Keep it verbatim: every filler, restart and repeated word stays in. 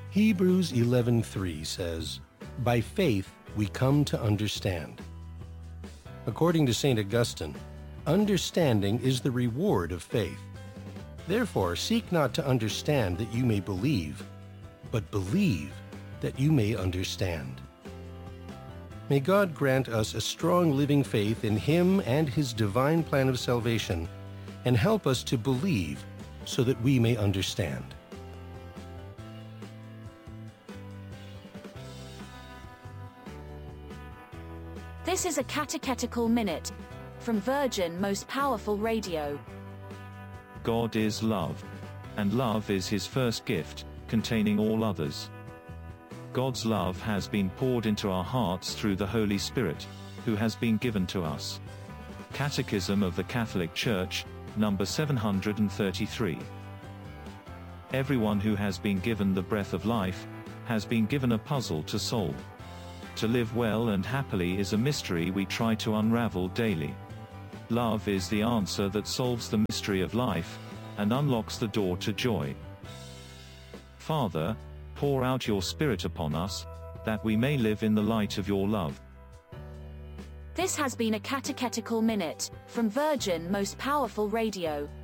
Hebrews eleven three says, "By faith we come to understand." According to Saint Augustine, understanding is the reward of faith. Therefore, seek not to understand that you may believe, but believe that you may understand. May God grant us a strong living faith in Him and His divine plan of salvation, and help us to believe so that we may understand. This is a catechetical minute from Virgin Most Powerful Radio. God is love, and love is His first gift, containing all others. God's love has been poured into our hearts through the Holy Spirit, who has been given to us. Catechism of the Catholic Church, number seven hundred thirty-three. Everyone who has been given the breath of life has been given a puzzle to solve. To live well and happily is a mystery we try to unravel daily. Love is the answer that solves the mystery of life and unlocks the door to joy. Father, pour out your Spirit upon us, that we may live in the light of your love. This has been a catechetical minute from Virgin Most Powerful Radio.